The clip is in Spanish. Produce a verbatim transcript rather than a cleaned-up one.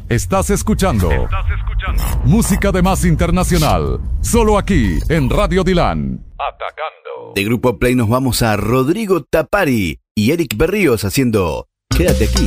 Estás escuchando. Estás escuchando. Música de más internacional. Solo aquí, en Radio Dilan. Atacando. De Grupo Play nos vamos a Rodrigo Tapari y Eric Berríos haciendo Quédate aquí.